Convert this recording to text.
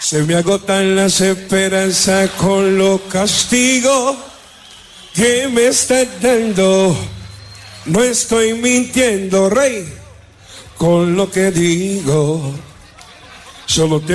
Se me agotan las esperanzas con los castigos que me estás dando. No estoy mintiendo, rey, con lo que digo. Solo te